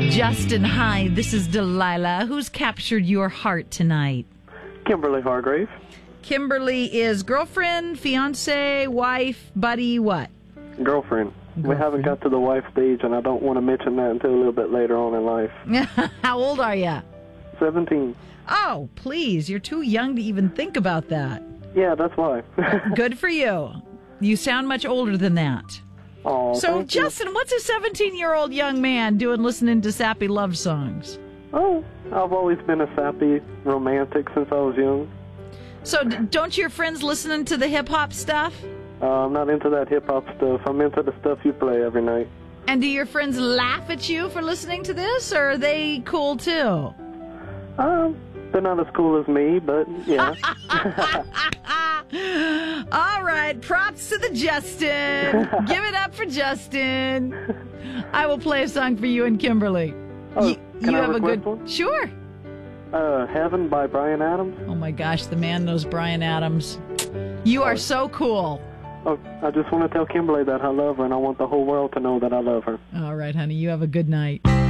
Justin, hi, this is Delilah. Who's captured your heart tonight? Kimberly Hargrave. Kimberly is girlfriend, fiance, wife, buddy, what? Girlfriend. We haven't got to the wife stage, and I don't want to mention that until a little bit later on in life. How old are you? 17. Oh, please, you're too young to even think about that. Yeah, that's why. Good for you. You sound much older than that. Oh, So, Justin, what's a 17-year-old young man doing listening to sappy love songs? Oh, I've always been a sappy romantic since I was young. So, don't your friends listening to the hip-hop stuff? I'm not into that hip-hop stuff. I'm into the stuff you play every night. And do your friends laugh at you for listening to this, or are they cool too? They're not as cool as me, but yeah. All right, props to the Justin. Give it up for Justin. I will play a song for you and Kimberly. Oh, can I have a request good one? Sure. Heaven by Bryan Adams. Oh my gosh, the man knows Bryan Adams. You are so cool. Oh, I just want to tell Kimberly that I love her, and I want the whole world to know that I love her. All right, honey, you have a good night.